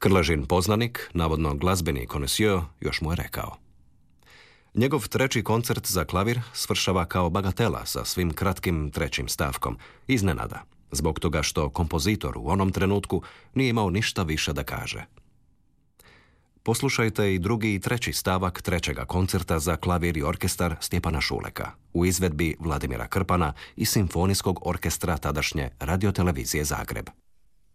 Krležin poznanik, navodno glazbeni connoisseur, još mu je rekao. Njegov treći koncert za klavir svršava kao bagatela sa svim kratkim trećim stavkom, iznenada, zbog toga što kompozitor u onom trenutku nije imao ništa više da kaže. Poslušajte i drugi i treći stavak trećega koncerta za klavir i orkestar Stjepana Šuleka u izvedbi Vladimira Krpana i Simfonijskog orkestra tadašnje Radiotelevizije Zagreb.